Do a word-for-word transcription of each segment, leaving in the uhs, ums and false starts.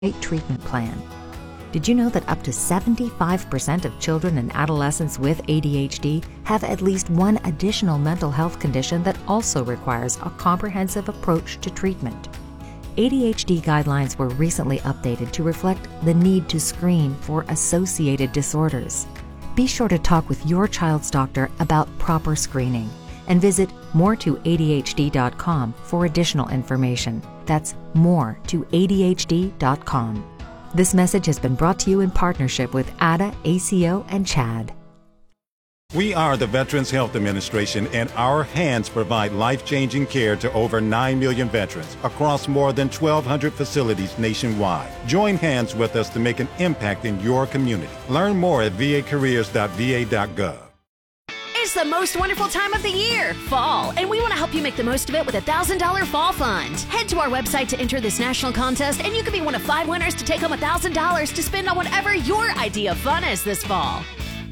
treatment plan. Did you know that up to seventy-five percent of children and adolescents with A D H D have at least one additional mental health condition that also requires a comprehensive approach to treatment? A D H D guidelines were recently updated to reflect the need to screen for associated disorders. Be sure to talk with your child's doctor about proper screening and visit more to A D H D dot com for additional information. That's more to A D H D dot com. This message has been brought to you in partnership with A D A, A C O, and CHAD. We are the Veterans Health Administration, and our hands provide life-changing care to over nine million veterans across more than twelve hundred facilities nationwide. Join hands with us to make an impact in your community. Learn more at v a careers dot v a dot gov. It's the most wonderful time of the year, fall, and we want to help you make the most of it with a one thousand dollars Fall Fund. Head to our website to enter this national contest, and you can be one of five winners to take home one thousand dollars to spend on whatever your idea of fun is this fall.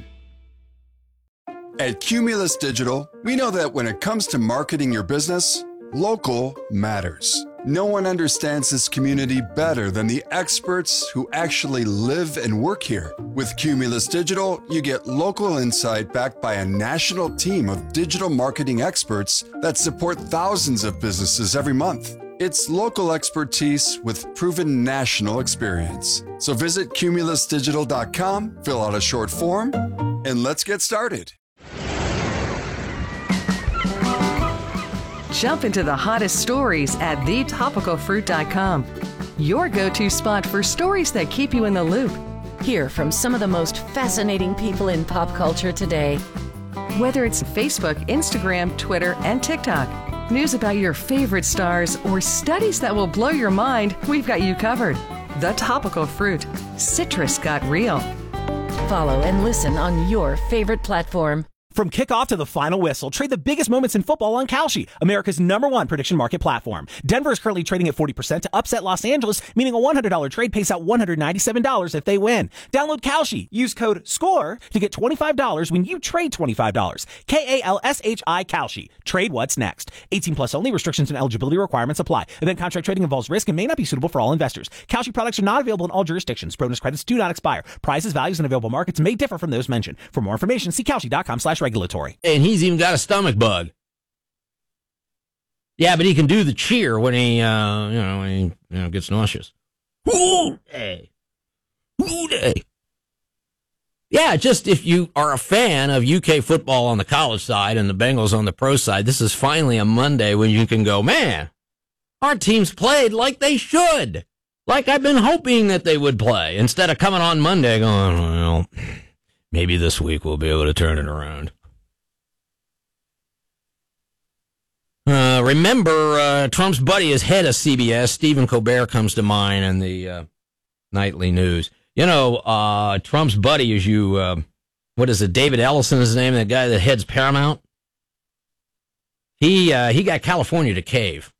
At Cumulus Digital, we know that when it comes to marketing your business, local matters. No one understands this community better than the experts who actually live and work here. With Cumulus Digital, you get local insight backed by a national team of digital marketing experts that support thousands of businesses every month. It's local expertise with proven national experience. So visit cumulus digital dot com, fill out a short form, and let's get started. Jump into the hottest stories at the topical fruit dot com. Your go-to spot for stories that keep you in the loop. Hear from some of the most fascinating people in pop culture today. Whether it's Facebook, Instagram, Twitter, and TikTok, news about your favorite stars, or studies that will blow your mind, we've got you covered. The Topical Fruit. Citrus got real. Follow and listen on your favorite platform. From kickoff to the final whistle, trade the biggest moments in football on Kalshi, America's number one prediction market platform. Denver is currently trading at forty percent to upset Los Angeles, meaning a one hundred dollars trade pays out one hundred ninety-seven dollars if they win. Download Kalshi. Use code SCORE to get twenty-five dollars when you trade twenty-five dollars. K A L S H I Kalshi. Trade what's next. eighteen plus only. Restrictions and eligibility requirements apply. Event contract trading involves risk and may not be suitable for all investors. Kalshi products are not available in all jurisdictions. Bonus credits do not expire. Prices, values, and available markets may differ from those mentioned. For more information, see Kalshi dot com slash regulatory. And he's even got a stomach bug. Yeah, but he can do the cheer when he, uh, you know, when he you know, gets nauseous. Hoo-day. Hoo-day. Yeah, just if you are a fan of U K football on the college side and the Bengals on the pro side, this is finally a Monday when you can go, man, our teams played like they should. Like I've been hoping that they would play. Instead of coming on Monday going, well, maybe this week we'll be able to turn it around. Uh, remember, uh, Trump's buddy is head of C B S. Stephen Colbert comes to mind in the uh, nightly news. You know, uh, Trump's buddy is you, uh, what is it, David Ellison is his name, the guy that heads Paramount? He, uh, he got California to cave.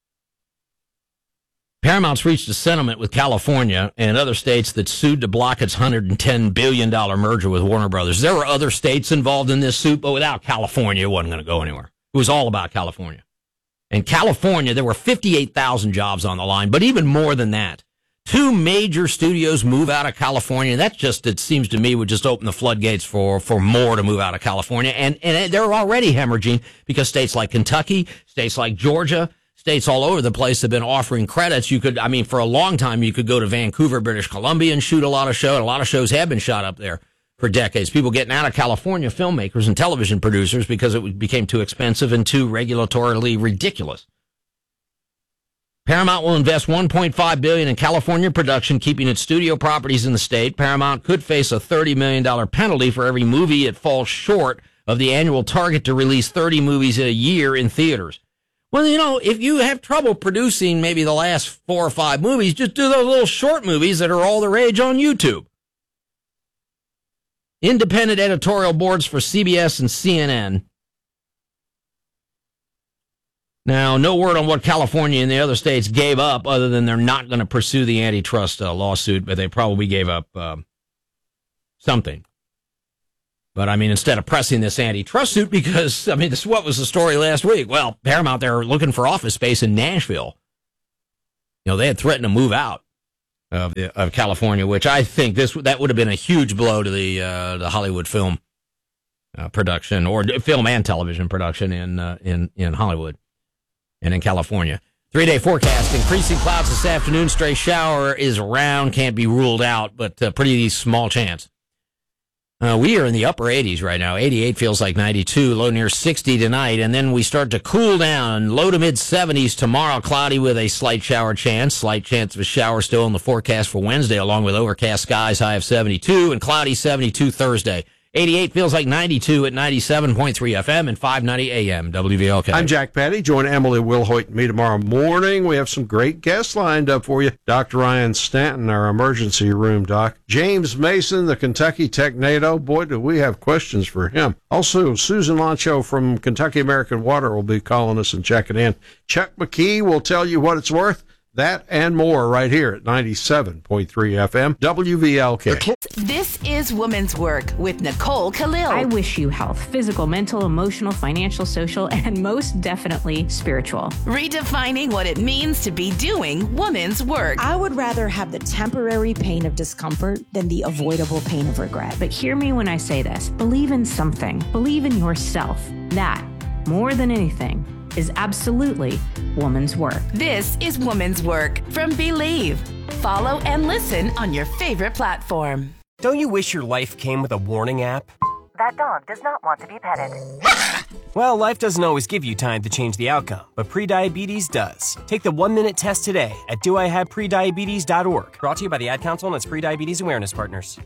Paramount's reached a settlement with California and other states that sued to block its one hundred ten billion dollars merger with Warner Brothers. There were other states involved in this suit, but without California, it wasn't going to go anywhere. It was all about California. In California, there were fifty-eight thousand jobs on the line, but even more than that. Two major studios move out of California. That just, it seems to me, would just open the floodgates for, for more to move out of California. And, and they're already hemorrhaging because states like Kentucky, states like Georgia, states all over the place have been offering credits. You could, I mean, for a long time, you could go to Vancouver, British Columbia and shoot a lot of shows. A lot of shows have been shot up there for decades. People getting out of California, filmmakers and television producers, because it became too expensive and too regulatorily ridiculous. Paramount will invest one point five billion dollars in California production, keeping its studio properties in the state. Paramount could face a thirty million dollars penalty for every movie it falls short of the annual target to release thirty movies a year in theaters. Well, you know, if you have trouble producing maybe the last four or five movies, just do those little short movies that are all the rage on YouTube. Independent editorial boards for C B S and C N N. Now, no word on what California and the other states gave up other than they're not going to pursue the antitrust uh, lawsuit, but they probably gave up uh, something. But, I mean, instead of pressing this antitrust suit, because, I mean, this what was the story last week? Well, Paramount, they're looking for office space in Nashville. You know, they had threatened to move out. of of California, which I think this that would have been a huge blow to the uh, the Hollywood film uh, production or film and television production in uh, in in Hollywood and in California. Three day forecast: increasing clouds this afternoon. Stray shower is around, can't be ruled out, but uh, pretty small chance. Uh, we are in the upper eighties right now. eighty-eight feels like ninety-two, low near sixty tonight, and then we start to cool down. Low to mid seventies tomorrow, cloudy with a slight shower chance. Slight chance of a shower still in the forecast for Wednesday, along with overcast skies, high of seventy-two, and cloudy seventy-two Thursday. eighty-eight feels like ninety-two at ninety-seven point three F M and five ninety A M W V L K. I'm Jack Patty. Join Emily Wilhoit and me tomorrow morning. We have some great guests lined up for you. Doctor Ryan Stanton, our emergency room doc. James Mason, the Kentucky Technado. Boy, do we have questions for him. Also, Susan Lancho from Kentucky American Water will be calling us and checking in. Chuck McKee will tell you what it's worth. That and more right here at ninety-seven point three F M W V L K. This is Women's Work with Nicole Khalil. I wish you health, physical, mental, emotional, financial, social, and most definitely spiritual. Redefining what it means to be doing women's work. I would rather have the temporary pain of discomfort than the avoidable pain of regret. But hear me when I say this. Believe in something. Believe in yourself. That, more than anything, is absolutely woman's work. This is Woman's Work from Believe. Follow and listen on your favorite platform. Don't you wish your life came with a warning app? That dog does not want to be petted. Well, life doesn't always give you time to change the outcome, but prediabetes does. Take the one-minute test today at do I have prediabetes dot org. Brought to you by the Ad Council and its Prediabetes Awareness Partners.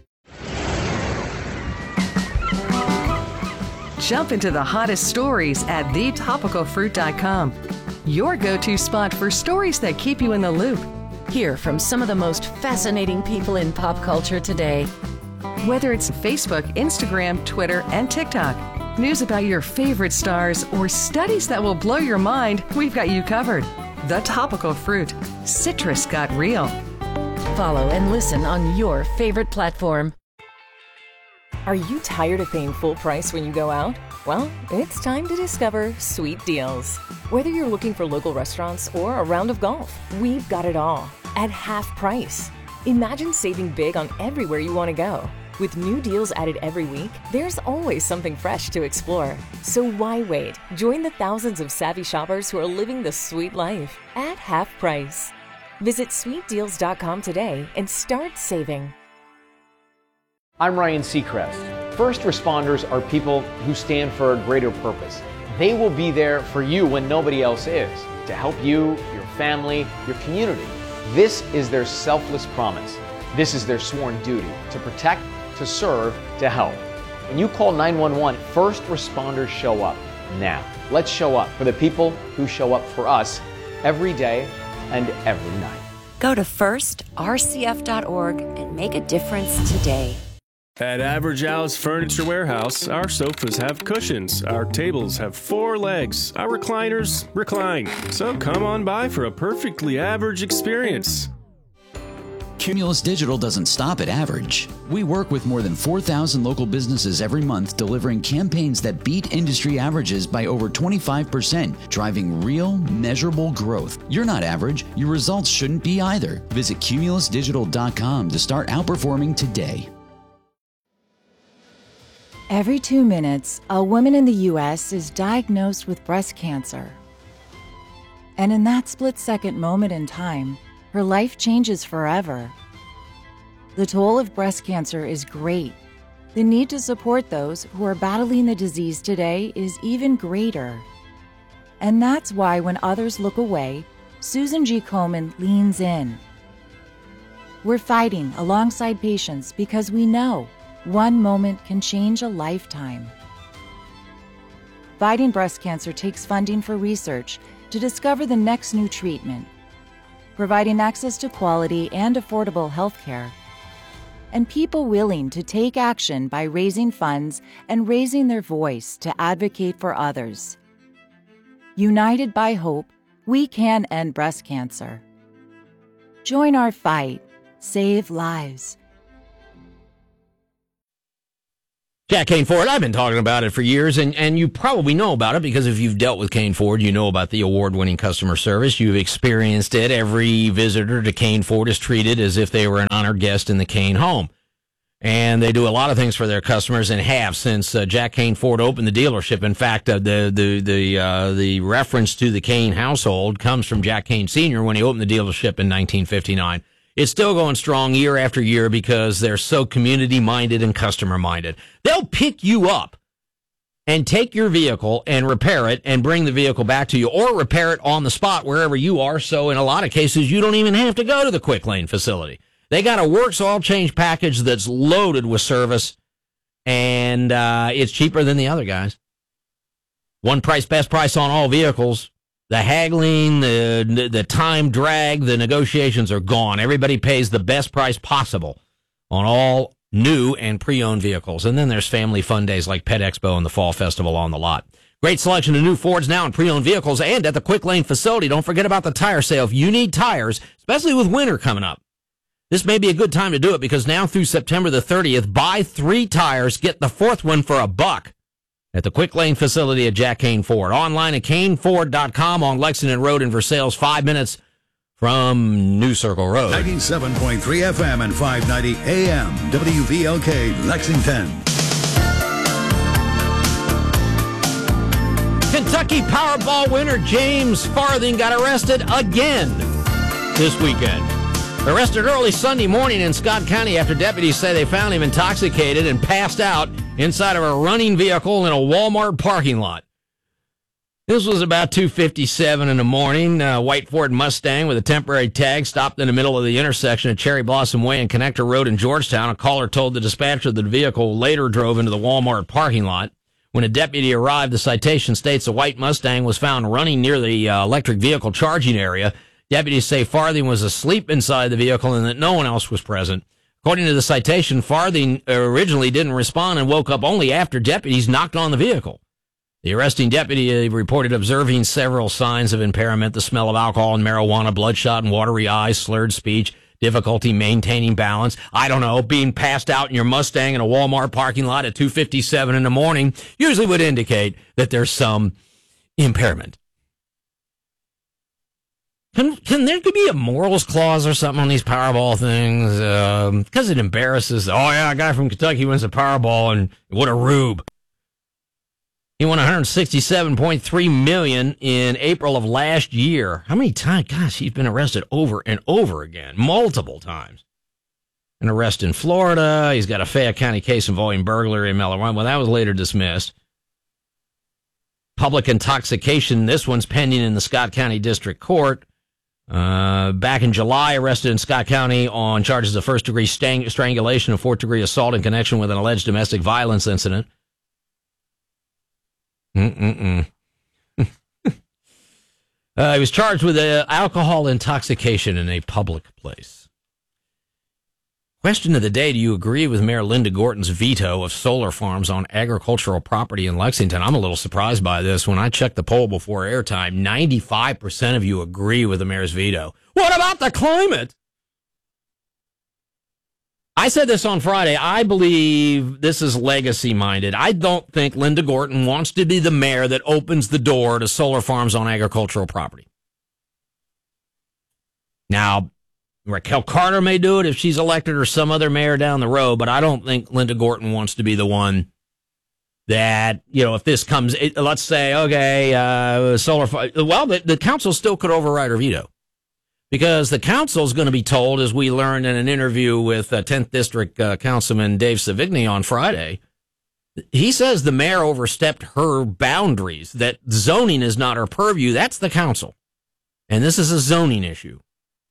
Jump into the hottest stories at the topical fruit dot com. Your go-to spot for stories that keep you in the loop. Hear from some of the most fascinating people in pop culture today. Whether it's Facebook, Instagram, Twitter, and TikTok, news about your favorite stars, or studies that will blow your mind, we've got you covered. The Topical Fruit. Citrus got real. Follow and listen on your favorite platform. Are you tired of paying full price when you go out? Well, it's time to discover Sweet Deals. Whether you're looking for local restaurants or a round of golf, we've got it all at half price. Imagine saving big on everywhere you want to go. With new deals added every week, there's always something fresh to explore. So why wait? Join the thousands of savvy shoppers who are living the sweet life at half price. Visit sweet deals dot com today and start saving. I'm Ryan Seacrest. First responders are people who stand for a greater purpose. They will be there for you when nobody else is, to help you, your family, your community. This is their selfless promise. This is their sworn duty, to protect, to serve, to help. When you call nine one one, first responders show up now. Let's show up for the people who show up for us every day and every night. Go to first R C F dot org and make a difference today. At Average Al's Furniture Warehouse, our sofas have cushions, our tables have four legs, our recliners recline. So come on by for a perfectly average experience. Cumulus Digital doesn't stop at average. We work with more than four thousand local businesses every month, delivering campaigns that beat industry averages by over twenty-five percent, driving real, measurable growth. You're not average. Your results shouldn't be either. Visit cumulus digital dot com to start outperforming today. Every two minutes, a woman in the U S is diagnosed with breast cancer. And in that split-second moment in time, her life changes forever. The toll of breast cancer is great. The need to support those who are battling the disease today is even greater. And that's why when others look away, Susan G. Komen leans in. We're fighting alongside patients because we know one moment can change a lifetime. Fighting breast cancer takes funding for research to discover the next new treatment, providing access to quality and affordable health care, and people willing to take action by raising funds and raising their voice to advocate for others. United by hope, we can end breast cancer. Join our fight. Save lives. Jack Kane Ford, I've been talking about it for years, and, and you probably know about it because if you've dealt with Kane Ford, you know about the award-winning customer service. You've experienced it. Every visitor to Kane Ford is treated as if they were an honored guest in the Kane home. And they do a lot of things for their customers and have since uh, Jack Kane Ford opened the dealership. In fact, uh, the the the uh, the reference to the Kane household comes from Jack Kane Senior when he opened the dealership in nineteen fifty-nine. It's still going strong year after year because they're so community-minded and customer-minded. They'll pick you up and take your vehicle and repair it and bring the vehicle back to you or repair it on the spot wherever you are. So in a lot of cases, you don't even have to go to the Quick Lane facility. They got a Works Oil Change package that's loaded with service, and uh, it's cheaper than the other guys. One price, best price on all vehicles. The haggling, the the time drag, the negotiations are gone. Everybody pays the best price possible on all new and pre-owned vehicles. And then there's family fun days like Pet Expo and the Fall Festival on the lot. Great selection of new Fords now and pre-owned vehicles and at the Quick Lane facility. Don't forget about the tire sale. If you need tires, especially with winter coming up, this may be a good time to do it because now through September the thirtieth, buy three tires, get the fourth one for a buck. At the Quick Lane facility at Jack Kane Ford. Online at Kane Ford dot com on Lexington Road in Versailles, five minutes from New Circle Road. ninety-seven point three F M and five ninety A M, W V L K, Lexington. Kentucky Powerball winner James Farthing got arrested again this weekend. Arrested early Sunday morning in Scott County after deputies say they found him intoxicated and passed out inside of a running vehicle in a Walmart parking lot. This was about two fifty-seven in the morning. A white Ford Mustang with a temporary tag stopped in the middle of the intersection at Cherry Blossom Way and Connector Road in Georgetown. A caller told the dispatcher that the vehicle later drove into the Walmart parking lot. When a deputy arrived, the citation states a white Mustang was found running near the uh, electric vehicle charging area. Deputies say Farthing was asleep inside the vehicle and that no one else was present. According to the citation, Farthing originally didn't respond and woke up only after deputies knocked on the vehicle. The arresting deputy reported observing several signs of impairment, the smell of alcohol and marijuana, bloodshot and watery eyes, slurred speech, difficulty maintaining balance. I don't know, being passed out in your Mustang in a Walmart parking lot at two fifty-seven in the morning usually would indicate that there's some impairment. Can, can there could be a morals clause or something on these Powerball things? Because um, it embarrasses. Oh, yeah, a guy from Kentucky wins the Powerball, and what a rube. He won one hundred sixty-seven point three million dollars in April of last year. How many times? Gosh, he's been arrested over and over again, multiple times. An arrest in Florida. He's got a Fayette County case involving burglary in Melrose. Well, that was later dismissed. Public intoxication. This one's pending in the Scott County District Court. Uh, back in July, arrested in Scott County on charges of first-degree stang- strangulation and fourth-degree assault in connection with an alleged domestic violence incident. Mm-mm-mm. uh, he was charged with uh, alcohol intoxication in a public place. Question of the day, do you agree with Mayor Linda Gorton's veto of solar farms on agricultural property in Lexington? I'm a little surprised by this. When I checked the poll before airtime, ninety-five percent of you agree with the mayor's veto. What about the climate? I said this on Friday. I believe this is legacy-minded. I don't think Linda Gorton wants to be the mayor that opens the door to solar farms on agricultural property. Now, Raquel Carter may do it if she's elected or some other mayor down the road, but I don't think Linda Gorton wants to be the one that, you know, if this comes, it, let's say, okay, uh, solar, well, the, the council still could override her veto because the council is going to be told, as we learned in an interview with uh, tenth District uh, Councilman Dave Savigny on Friday, he says the mayor overstepped her boundaries, that zoning is not her purview. That's the council. And this is a zoning issue.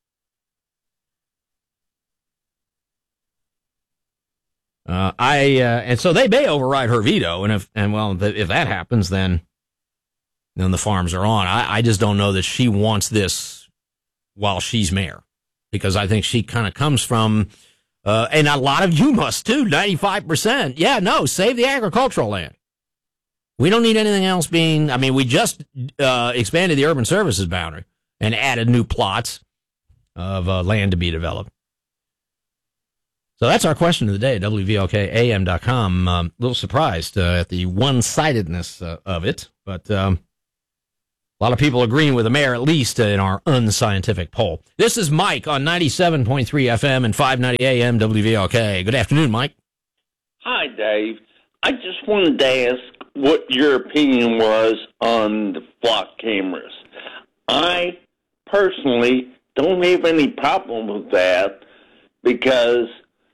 Uh, I, uh, and so they may override her veto. And if, and well, if that happens, then, then the farms are on. I, I just don't know that she wants this while she's mayor, because I think she kind of comes from, uh, and a lot of you must too, ninety-five percent. Yeah, no, save the agricultural land. We don't need anything else being, I mean, we just, uh, expanded the urban services boundary and added new plots of, uh, land to be developed. So that's our question of the day, W V L K A M dot com. Um, a little surprised uh, at the one-sidedness uh, of it, but um, a lot of people agreeing with the mayor, at least uh, in our unscientific poll. This is Mike on ninety-seven point three F M and five ninety A M W V L K. Good afternoon, Mike. Hi, Dave. I just wanted to ask what your opinion was on the flock cameras. I personally don't have any problem with that because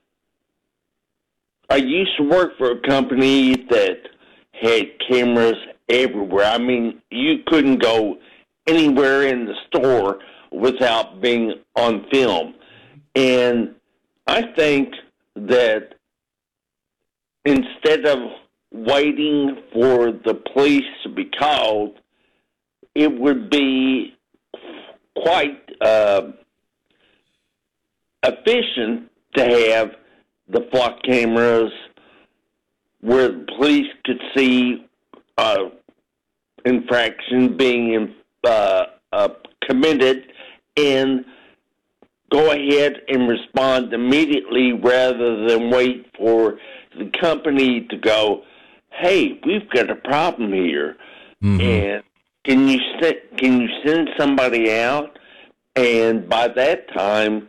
I used to work for a company that had cameras everywhere. I mean, you couldn't go anywhere in the store without being on film. And I think that instead of waiting for the police to be called, it would be quite uh, efficient to have the flock cameras where the police could see uh, infraction being uh, uh, committed and go ahead and respond immediately rather than wait for the company to go, hey, we've got a problem here, mm-hmm. and can you send, can you send somebody out? And by that time,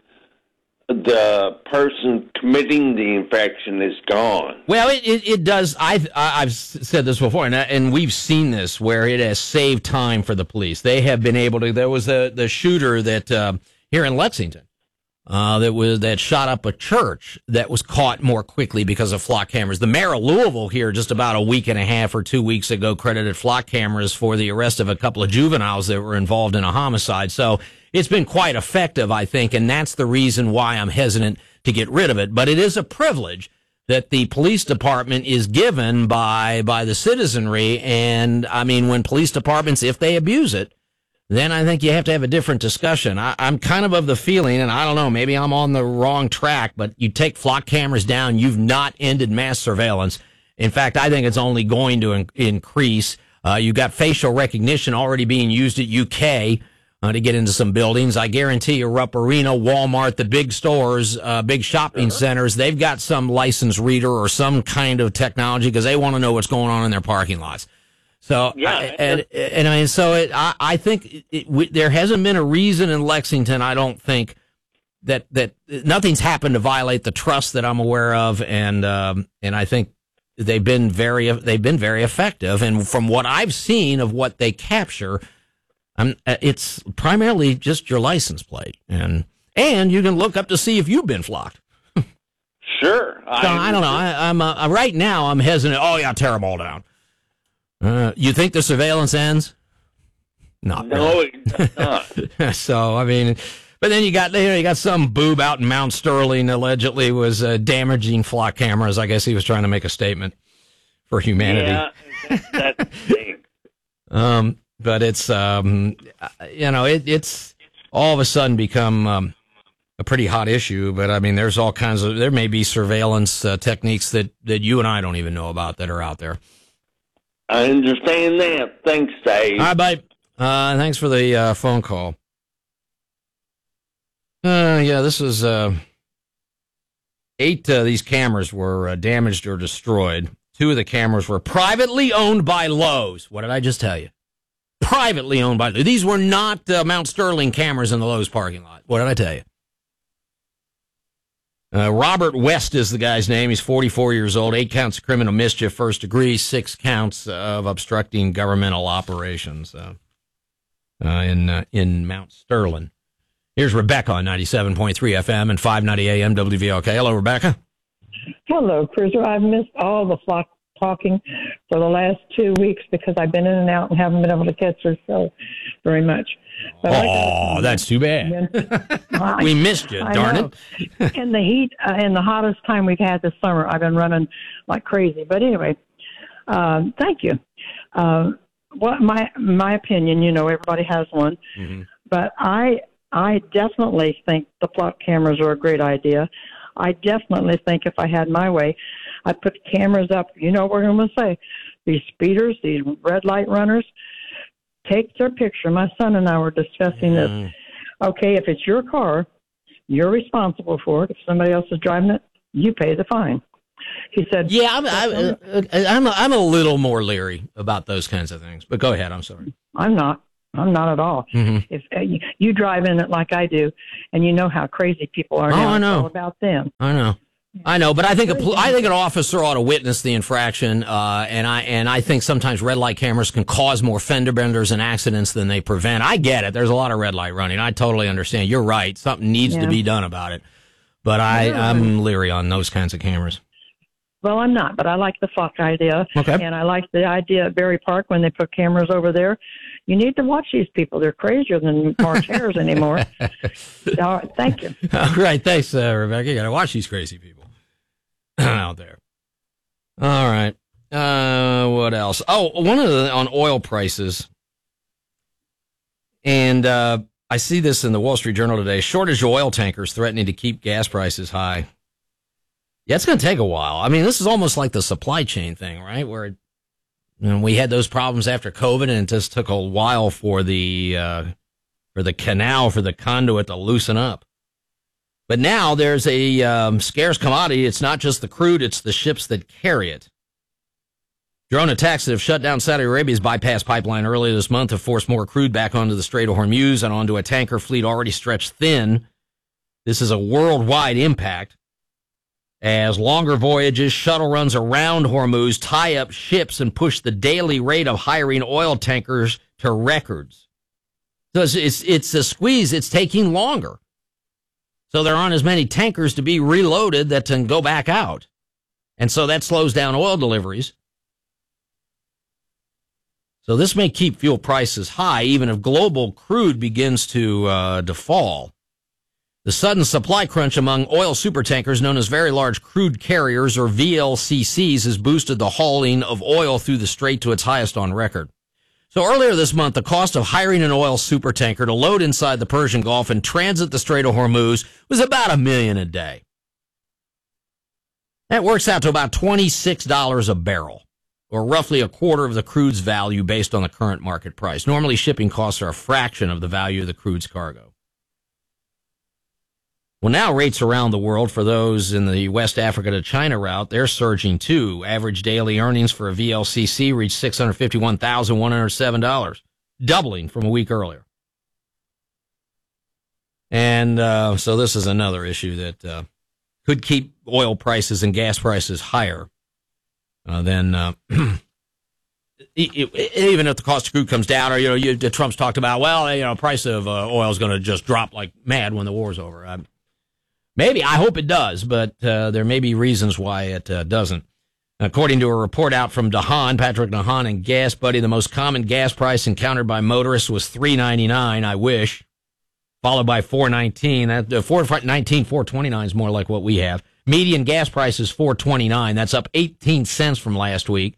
the person committing the infraction is gone. Well, it, it, it does. I've, I've said this before, and, and we've seen this where it has saved time for the police. They have been able to. There was a, the shooter that uh, here in Lexington uh, that was that shot up a church that was caught more quickly because of flock cameras. The mayor of Louisville here just about a week and a half or two weeks ago credited flock cameras for the arrest of a couple of juveniles that were involved in a homicide. So it's been quite effective, I think, and that's the reason why I'm hesitant to get rid of it. But it is a privilege that the police department is given by by the citizenry. And, I mean, when police departments, if they abuse it, then I think you have to have a different discussion. I, I'm kind of of the feeling, and I don't know, maybe I'm on the wrong track, but you take flock cameras down, you've not ended mass surveillance. In fact, I think it's only going to in- increase. Uh, you've got facial recognition already being used at U K Uh, to get into some buildings. I guarantee you, Rupp Arena, Walmart, the big stores, uh, big shopping uh-huh. centers, they've got some license reader or some kind of technology because they want to know what's going on in their parking lots. So, yeah, I, and, and I mean, so it, I, I think it, it, we, there hasn't been a reason in Lexington, I don't think, that, that nothing's happened to violate the trust that I'm aware of. And, um, and I think they've been very, they've been very effective. And from what I've seen of what they capture, I'm, it's primarily just your license plate, and and you can look up to see if you've been flocked. Sure. So, I, I don't know. I, I'm uh, right now. I'm hesitant. Oh yeah, tear them all down. Uh, you think the surveillance ends? Not no, really. It's not. So I mean, but then you got you know, you got some boob out in Mount Sterling allegedly was uh, damaging flock cameras. I guess he was trying to make a statement for humanity. Yeah, that's the thing. um. But it's, um, you know, it, it's all of a sudden become um, a pretty hot issue. But, I mean, there's all kinds of, there may be surveillance uh, techniques that, that you and I don't even know about that are out there. I understand that. Thanks, Dave. All right, bye. Uh, thanks for the uh, phone call. Uh, yeah, this is, uh, eight of uh, these cameras were uh, damaged or destroyed. Two of the cameras were privately owned by Lowe's. What did I just tell you? Privately owned by these were not uh, Mount Sterling cameras in the Lowe's parking lot. What did I tell you? Uh, Robert West is the guy's name. He's forty-four years old. Eight counts of criminal mischief, first degree. Six counts of obstructing governmental operations uh, uh, in uh, in Mount Sterling. Here's Rebecca on ninety-seven point three F M and five ninety A M W V L K. Hello, Rebecca. Hello, Cruiser. I've missed all the flock talking for the last two weeks because I've been in and out and haven't been able to catch her so very much. But oh, that's too bad. We missed you, darn it. In the heat, uh, in the hottest time we've had this summer, I've been running like crazy. But anyway, um, thank you. Uh, what my my opinion, you know, everybody has one, mm-hmm. but I I definitely think the flock cameras are a great idea. I definitely think if I had my way, I'd put cameras up. You know what I'm going to say. These speeders, these red light runners, take their picture. My son and I were discussing mm. this. Okay, if it's your car, you're responsible for it. If somebody else is driving it, you pay the fine. He said, "Yeah, I'm I, I'm a, I'm a little more leery about those kinds of things." But go ahead. I'm sorry. I'm not. I'm not at all. Mm-hmm. If uh, you, you drive in it like I do, and you know how crazy people are Oh, now, I know. it's all about them. I know. I know, but I think a, pol- I think an officer ought to witness the infraction, uh, and I and I think sometimes red light cameras can cause more fender benders and accidents than they prevent. I get it. There's a lot of red light running. I totally understand. You're right. Something needs Yeah. to be done about it. But I, Yeah. I'm leery on those kinds of cameras. Well, I'm not, but I like the F O C idea. Okay. And I like the idea at Berry Park when they put cameras over there. You need to watch these people. They're crazier than March Hares anymore. All right, thank you. All right. Thanks, uh, Rebecca. You got to watch these crazy people out there. All right. Uh, what else? Oh, one of the on oil prices. And uh, I see this in the Wall Street Journal today. Shortage of oil tankers threatening to keep gas prices high. Yeah, it's going to take a while. I mean, this is almost like the supply chain thing, right? Where you know, we had those problems after COVID, and it just took a while for the uh, for the canal, for the conduit to loosen up. But now there's a um, scarce commodity. It's not just the crude, it's the ships that carry it. Drone attacks that have shut down Saudi Arabia's bypass pipeline earlier this month have forced more crude back onto the Strait of Hormuz and onto a tanker fleet already stretched thin. This is a worldwide impact, as longer voyages, shuttle runs around Hormuz tie up ships and push the daily rate of hiring oil tankers to records. So it's, it's, it's a squeeze. It's taking longer. So there aren't as many tankers to be reloaded that can go back out. And so that slows down oil deliveries. So this may keep fuel prices high, even if global crude begins to, uh, to fall. The sudden supply crunch among oil supertankers, known as very large crude carriers, or V L C Cs, has boosted the hauling of oil through the strait to its highest on record. So earlier this month, the cost of hiring an oil supertanker to load inside the Persian Gulf and transit the Strait of Hormuz was about a million a day. That works out to about twenty-six dollars a barrel, or roughly a quarter of the crude's value based on the current market price. Normally, shipping costs are a fraction of the value of the crude's cargo. Well, now rates around the world for those in the West Africa to China route, they're surging too. Average daily earnings for a V L C C reached six hundred fifty-one thousand one hundred seven dollars, doubling from a week earlier. And uh, so this is another issue that uh, could keep oil prices and gas prices higher uh, than uh, even if the cost of crude comes down, or, you know, you, Trump's talked about, well, you know, price of uh, oil is going to just drop like mad when the war's over. I'm, Maybe. I hope it does, but uh, there may be reasons why it uh, doesn't. According to a report out from Dahan, Patrick Dahan and Gas Buddy, the most common gas price encountered by motorists was three ninety-nine, I wish, followed by four nineteen. That uh, four nineteen, four twenty-nine is more like what we have. Median gas price is four twenty-nine. That's up eighteen cents from last week.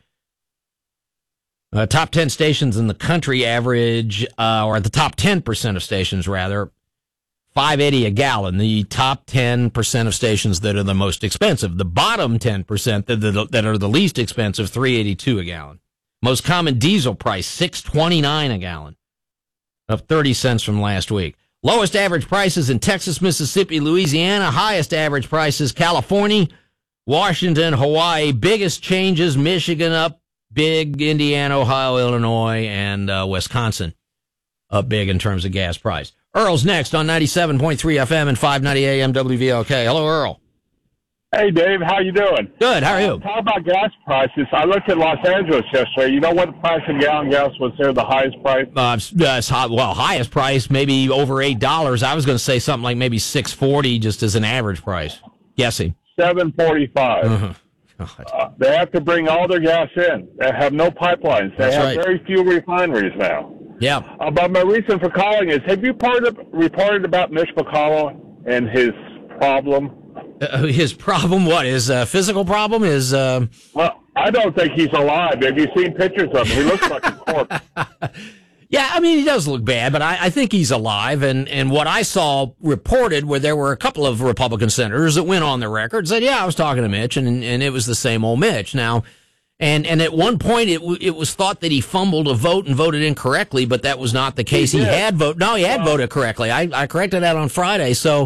Uh, top ten stations in the country average, uh, or the top ten percent of stations, rather, five eighty a gallon. The top ten percent of stations that are the most expensive. The bottom ten percent that, that, that are the least expensive, three eighty-two a gallon. Most common diesel price, six twenty-nine a gallon, up thirty cents from last week. Lowest average prices in Texas, Mississippi, Louisiana. Highest average prices, California, Washington, Hawaii. Biggest changes, Michigan up big, Indiana, Ohio, Illinois, and uh, Wisconsin up big in terms of gas price. Earl's next on ninety-seven point three F M and five ninety A M W V L K. Hello, Earl. Hey, Dave. How you doing? Good. How are you? Uh, talk about gas prices. I looked at Los Angeles yesterday. You know what the price of gallon gas was there, the highest price? Uh, it's hot, well, highest price, maybe over eight dollars. I was going to say something like maybe six forty just as an average price. Guessing. seven forty-five. Uh-huh. Uh, they have to bring all their gas in. They have no pipelines. They That's have right. very few refineries now. Yeah. Uh, but my reason for calling is, have you part of, reported about Mitch McConnell and his problem? Uh, his problem, what? His uh, physical problem? His, um... Well, I don't think he's alive. Have you seen pictures of him? He looks like a corpse. Yeah, I mean, he does look bad, but I, I think he's alive. And, and what I saw reported where there were a couple of Republican senators that went on the record and said, yeah, I was talking to Mitch, and, and it was the same old Mitch. Now, and, and at one point it w- it was thought that he fumbled a vote and voted incorrectly, but that was not the case. He, he had voted. No, he had well, voted correctly. I, I corrected that on Friday. So,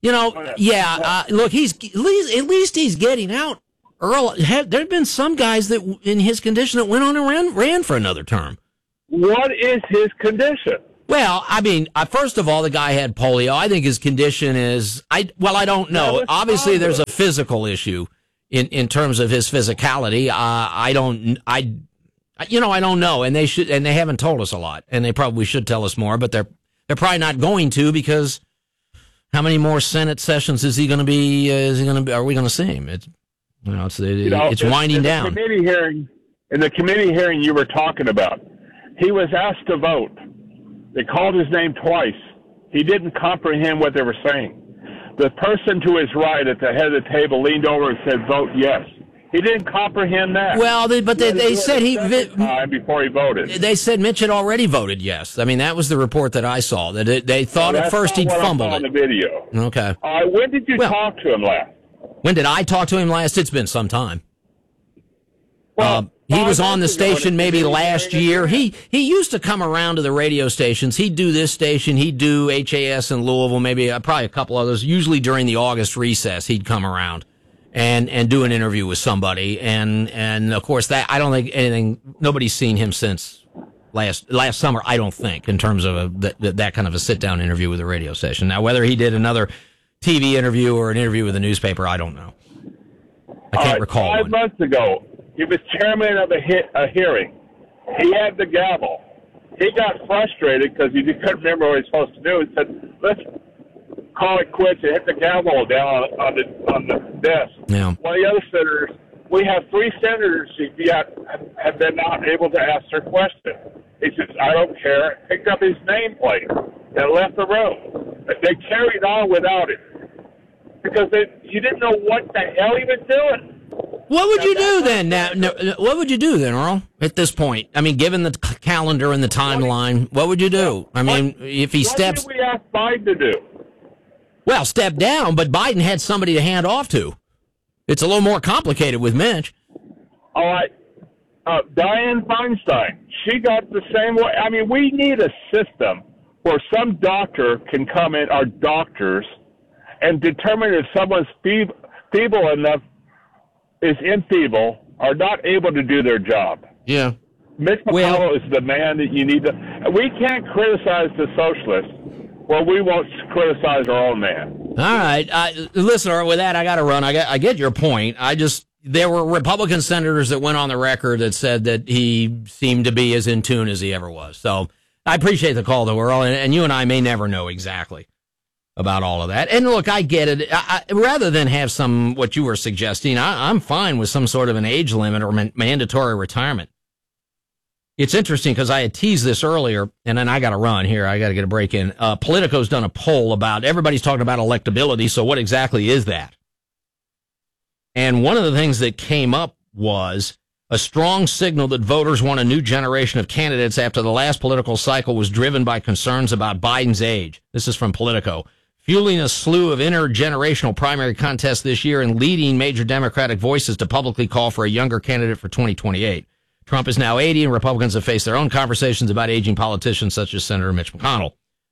You know, yeah. Uh, look, he's at least, at least he's getting out. Earl, have, there have been some guys that in his condition that went on and ran, ran for another term. What is his condition? Well, I mean, uh, first of all, the guy had polio. I think his condition is, I well, I don't know. Obviously, there's a physical issue in, in terms of his physicality. Uh, I don't, I, you know, I don't know, and they should, and they haven't told us a lot, and they probably should tell us more, but they're they're probably not going to, because how many more Senate sessions is he going to be? Uh, is he going to be? Are we going to see him? It's you know, it's it, you know, it's in, winding in the down. Committee hearing, in the committee hearing you were talking about, he was asked to vote. They called his name twice. He didn't comprehend what they were saying. The person to his right at the head of the table leaned over and said, "Vote yes." He didn't comprehend that. Well, they, but they, they said he time before he voted. They said Mitch had already voted yes. I mean, that was the report that I saw. That it, they thought well, at first he'd fumbled on it. The video. Okay. Uh, when did you well, talk to him last? When did I talk to him last? It's been some time. Well, uh, he was on the station maybe last year. He he used to come around to the radio stations. He'd do this station. He'd do H A S in Louisville, maybe uh, probably a couple others. Usually during the August recess, he'd come around and and do an interview with somebody. And and of course that I don't think anything. Nobody's seen him since last last summer. I don't think in terms of a, that that kind of a sit down interview with a radio station. Now whether he did another T V interview or an interview with a newspaper, I don't know. I can't right, recall. Five one. months ago, he was chairman of a, he- a hearing. He had the gavel. He got frustrated because he couldn't remember what he was supposed to do. He said, "Let's call it quits," and hit the gavel down on, on the on the desk. Yeah. One of the other senators, we have three senators who yet have been not able to ask their question. He says, "I don't care." Picked up his nameplate and left the room. They carried on without it because they, you didn't know what the hell he was doing. What would you do then? Now, no, what would you do then, Earl? At this point, I mean, given the c- calendar and the timeline, what would you do? I mean, if he What steps, did we ask Biden to do? well, step down, but Biden had somebody to hand off to. It's a little more complicated with Mitch. All right. Uh, Dianne Feinstein, she got the same way. I mean, we need a system where some doctor can come in, our doctors, and determine if someone's feeble, feeble enough, is enfeeble, are not able to do their job. Yeah. Mitch McConnell well, is the man that you need to. We can't criticize the socialists. Well, we won't criticize our own man. All right. Uh, listen, Earl, with that, I got to run. I get, I get your point. I just, there were Republican senators that went on the record that said that he seemed to be as in tune as he ever was. So I appreciate the call, though, Earl, and, and you and I may never know exactly about all of that. And look, I get it. I, I, rather than have some, what you were suggesting, I, I'm fine with some sort of an age limit or man, mandatory retirement. It's interesting because I had teased this earlier, and then I got to run here. I got to get a break in. Uh, Politico's done a poll about, everybody's talking about electability, so what exactly is that? And one of the things that came up was a strong signal that voters want a new generation of candidates after the last political cycle was driven by concerns about Biden's age. This is from Politico. Fueling a slew of intergenerational primary contests this year and leading major Democratic voices to publicly call for a younger candidate for twenty twenty-eight. Trump is now eighty, and Republicans have faced their own conversations about aging politicians such as Senator Mitch McConnell.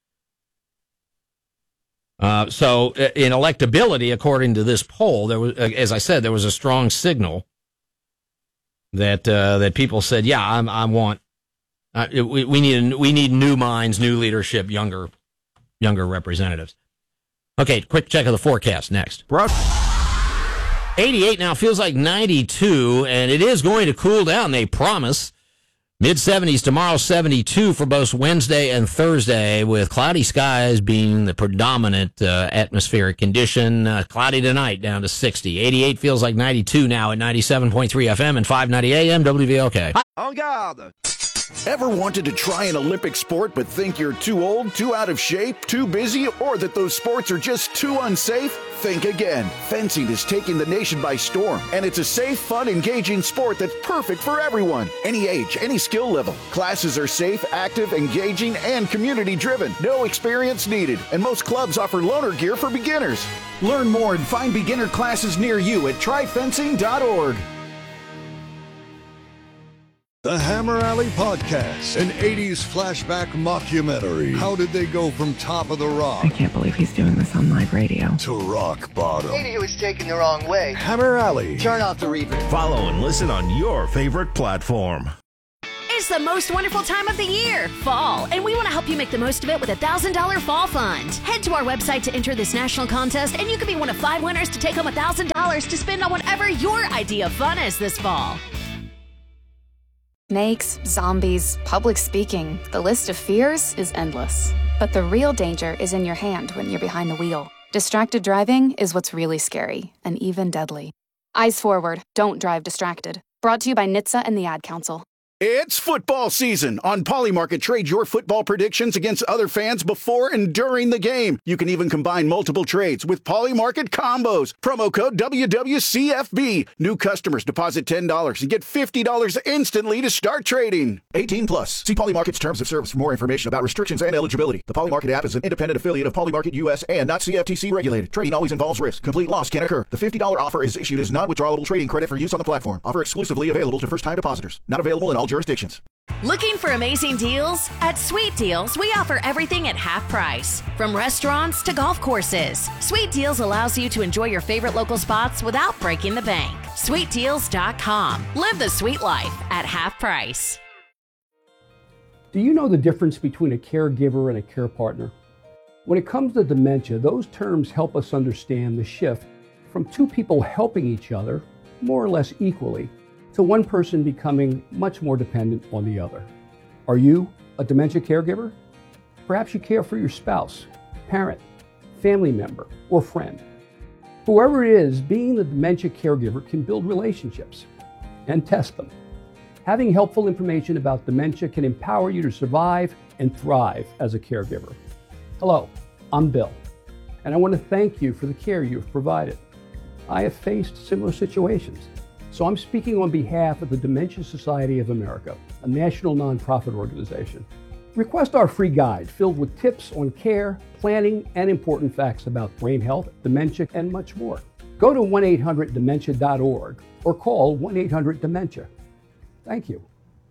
Uh, so in electability, according to this poll, there was, as I said, there was a strong signal that uh, that people said, "Yeah, I'm, I want uh, we, we need we need new minds, new leadership, younger younger representatives." Okay, quick check of the forecast next. eighty-eight now feels like ninety-two, and it is going to cool down, they promise. mid seventies tomorrow, seventy-two for both Wednesday and Thursday, with cloudy skies being the predominant uh, atmospheric condition. Uh, cloudy tonight, down to sixty. eighty-eight feels like ninety-two now at ninety-seven point three F M and five ninety A M W V L K. En garde! Ever wanted to try an Olympic sport but think you're too old, too out of shape, too busy, or that those sports are just too unsafe? Think again. Fencing is taking the nation by storm, and it's a safe, fun, engaging sport that's perfect for everyone. Any age, any skill level. Classes are safe, active, engaging, and community-driven. No experience needed, and most clubs offer loaner gear for beginners. Learn more and find beginner classes near you at try fencing dot org. The Hammer Alley Podcast, an eighties flashback mockumentary. How did they go from top of the rock? I can't believe he's doing this on live radio. To rock bottom. Maybe he was taken the wrong way. Hammer Alley. Turn off the reverb. Follow and listen on your favorite platform. It's the most wonderful time of the year, fall, and we want to help you make the most of it with a one thousand dollars fall fund. Head to our website to enter this national contest, and you could be one of five winners to take home one thousand dollars to spend on whatever your idea of fun is this fall. Snakes, zombies, public speaking, the list of fears is endless. But the real danger is in your hand when you're behind the wheel. Distracted driving is what's really scary, and even deadly. Eyes forward, don't drive distracted. Brought to you by N H T S A and the Ad Council. It's football season. On Polymarket, trade your football predictions against other fans before and during the game. You can even combine multiple trades with Polymarket combos. Promo code W W C F B. New customers deposit ten dollars and get fifty dollars instantly to start trading. eighteen plus. See Polymarket's terms of service for more information about restrictions and eligibility. The Polymarket app is an independent affiliate of Polymarket U S and not C F T C regulated. Trading always involves risk. Complete loss can occur. The fifty dollars offer is issued as non-withdrawable trading credit for use on the platform. Offer exclusively available to first-time depositors. Not available in all jurisdictions. Looking for amazing deals? At Sweet Deals, we offer everything at half price. From restaurants to golf courses, Sweet Deals allows you to enjoy your favorite local spots without breaking the bank. sweet deals dot com. Live the sweet life at half price. Do you know the difference between a caregiver and a care partner? When it comes to dementia, those terms help us understand the shift from two people helping each other, more or less equally, to one person becoming much more dependent on the other. Are you a dementia caregiver? Perhaps you care for your spouse, parent, family member, or friend. Whoever it is, being the dementia caregiver can build relationships and test them. Having helpful information about dementia can empower you to survive and thrive as a caregiver. Hello, I'm Bill, and I want to thank you for the care you've provided. I have faced similar situations. So I'm speaking on behalf of the Dementia Society of America, a national nonprofit organization. Request our free guide filled with tips on care, planning, and important facts about brain health, dementia, and much more. Go to one eight hundred dementia dot org or call one eight hundred dementia. Thank you.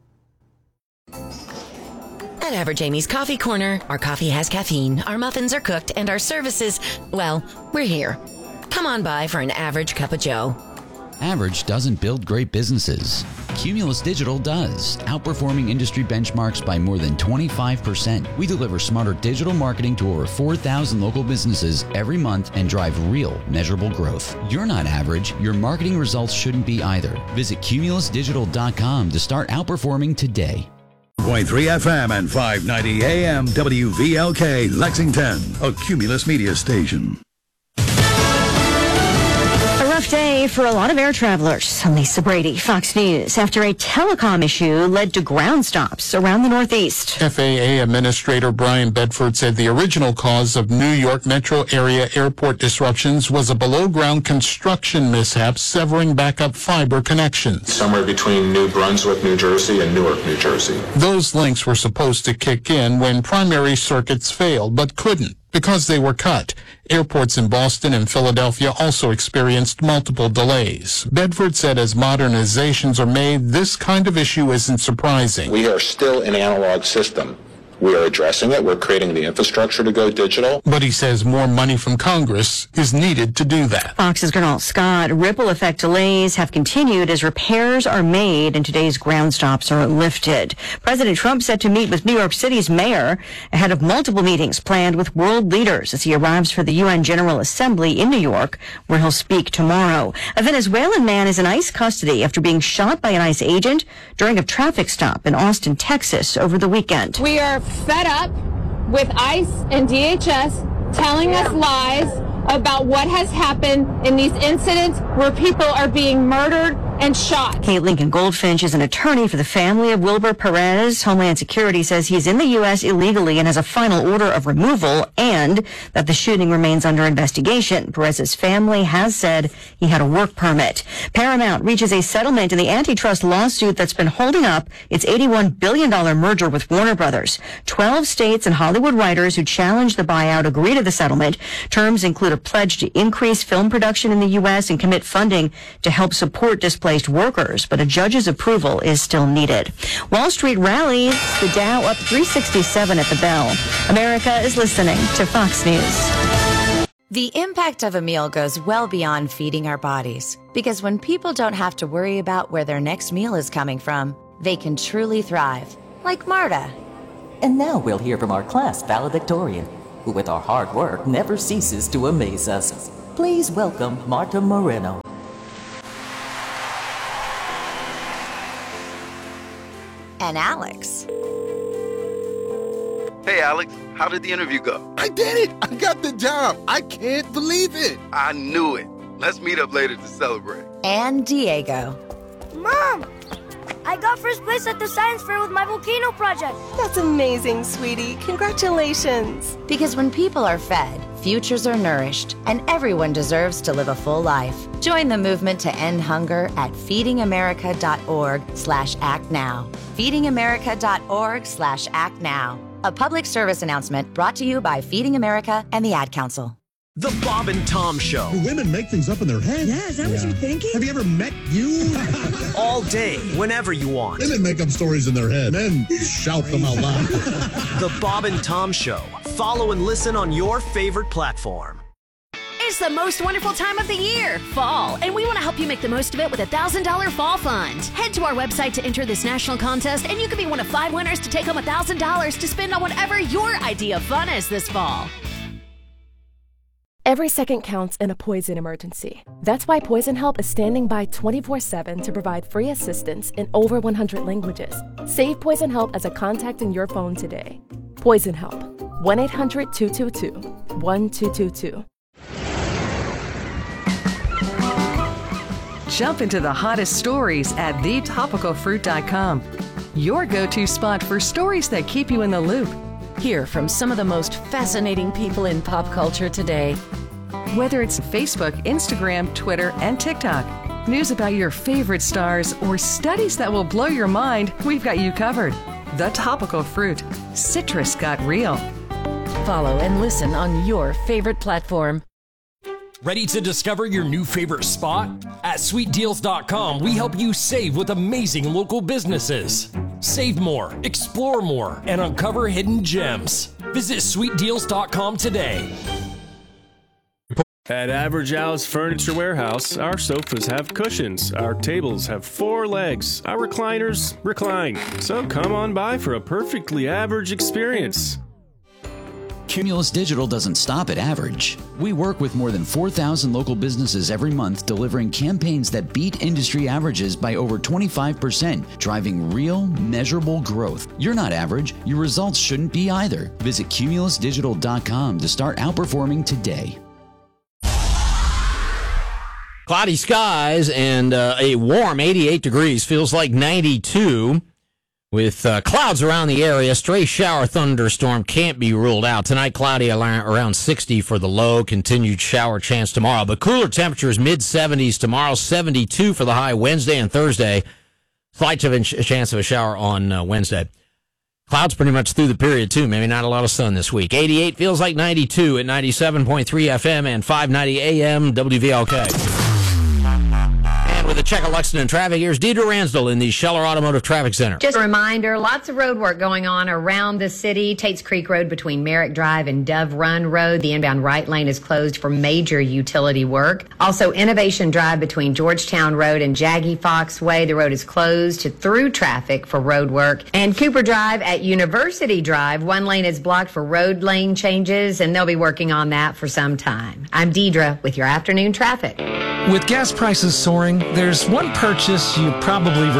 At Average Amy's Coffee Corner, our coffee has caffeine, our muffins are cooked, and our services, well, we're here. Come on by for an average cup of joe. Average doesn't build great businesses. Cumulus Digital does, outperforming industry benchmarks by more than twenty-five percent. We deliver smarter digital marketing to over four thousand local businesses every month and drive real, measurable growth. You're not average. Your marketing results shouldn't be either. Visit cumulus digital dot com to start outperforming today. point three F M and five ninety A M W V L K Lexington, a Cumulus media station. Day for a lot of air travelers. Lisa Brady, Fox News, after a telecom issue led to ground stops around the Northeast. F A A Administrator Brian Bedford said the original cause of New York metro area airport disruptions was a below-ground construction mishap severing backup fiber connections. Somewhere between New Brunswick, New Jersey and Newark, New Jersey. Those links were supposed to kick in when primary circuits failed, but couldn't because they were cut. Airports in Boston and Philadelphia also experienced multiple delays. Bedford said as modernizations are made, this kind of issue isn't surprising. We are still an analog system. We are addressing it. We're creating the infrastructure to go digital. But he says more money from Congress is needed to do that. Fox's Gernal Scott, ripple effect delays have continued as repairs are made and today's ground stops are lifted. President Trump set to meet with New York City's mayor ahead of multiple meetings planned with world leaders as he arrives for the U N General Assembly in New York, where he'll speak tomorrow. A Venezuelan man is in ICE custody after being shot by an ICE agent during a traffic stop in Austin, Texas over the weekend. We are fed up with ICE and D H S telling us lies about what has happened in these incidents where people are being murdered and shot. Kate Lincoln Goldfinch is an attorney for the family of Wilbur Perez. Homeland Security says he's in the U S illegally and has a final order of removal and that the shooting remains under investigation. Perez's family has said he had a work permit. Paramount reaches a settlement in the antitrust lawsuit that's been holding up its eighty-one billion dollars merger with Warner Brothers. Twelve states and Hollywood writers who challenged the buyout agree to the settlement. Terms include a pledge to increase film production in the U S and commit funding to help support displaced displaced workers, but a judge's approval is still needed. Wall Street rallies, the Dow up three sixty-seven at the bell. America is listening to Fox News. The impact of a meal goes well beyond feeding our bodies, because when people don't have to worry about where their next meal is coming from, they can truly thrive, like Marta. And now we'll hear from our class valedictorian, who with our hard work never ceases to amaze us. Please welcome Marta Moreno. And Alex. Hey, Alex, how did the interview go? I did it! I got the job! I can't believe it! I knew it. Let's meet up later to celebrate. And Diego. Mom! I got first place at the science fair with my volcano project. That's amazing, sweetie. Congratulations. Because when people are fed, futures are nourished, and everyone deserves to live a full life. Join the movement to end hunger at feedingamerica.org slash act now. feedingamerica.org slash act now. A public service announcement brought to you by Feeding America and the Ad Council. The Bob and Tom Show. Do women make things up in their head? Yeah, is that yeah. what you're thinking? Have you ever met you? All day, whenever you want. Women make up stories in their head. Men shout them out loud. The Bob and Tom Show. Follow and listen on your favorite platform. It's the most wonderful time of the year, fall, and we want to help you make the most of it with a one thousand dollars fall fund. Head to our website to enter this national contest, and you can be one of five winners to take home one thousand dollars to spend on whatever your idea of fun is this fall. Every second counts in a poison emergency. That's why Poison Help is standing by twenty-four seven to provide free assistance in over one hundred languages. Save Poison Help as a contact in your phone today. Poison Help, one eight hundred two two two one two two two. Jump into the hottest stories at the topical fruit dot com. Your go-to spot for stories that keep you in the loop. Hear from some of the most fascinating people in pop culture today. Whether it's Facebook, Instagram, Twitter, and TikTok, news about your favorite stars, or studies that will blow your mind, we've got you covered. The Topical Fruit. Citrus got real. Follow and listen on your favorite platform. Ready to discover your new favorite spot? At sweet deals dot com, we help you save with amazing local businesses. Save more, explore more, and uncover hidden gems. Visit sweet deals dot com today. At Average Al's Furniture Warehouse, our sofas have cushions, our tables have four legs, our recliners recline. So come on by for a perfectly average experience. Cumulus Digital doesn't stop at average. We work with more than four thousand local businesses every month, delivering campaigns that beat industry averages by over twenty-five percent, driving real, measurable growth. You're not average. Your results shouldn't be either. Visit cumulus digital dot com to start outperforming today. Cloudy skies and uh, a warm eighty-eight degrees. Feels like ninety-two. With uh, clouds around the area, stray shower thunderstorm can't be ruled out. Tonight, cloudy around sixty for the low, continued shower chance tomorrow. But cooler temperatures, mid seventies tomorrow, seventy-two for the high Wednesday and Thursday. Slight chance of a shower on uh, Wednesday. Clouds pretty much through the period, too. Maybe not a lot of sun this week. eighty-eight feels like ninety-two at ninety-seven point three F M and five ninety A M W V L K. With a check of Lexington traffic, here's Deidre Ransdell in the Scheller Automotive Traffic Center. Just a reminder, lots of road work going on around the city. Tates Creek Road between Merrick Drive and Dove Run Road. The inbound right lane is closed for major utility work. Also, Innovation Drive between Georgetown Road and Jaggy Fox Way. The road is closed to through traffic for road work. And Cooper Drive at University Drive, one lane is blocked for road lane changes, and they'll be working on that for some time. I'm Deidre with your afternoon traffic. With gas prices soaring, there's one purchase you probably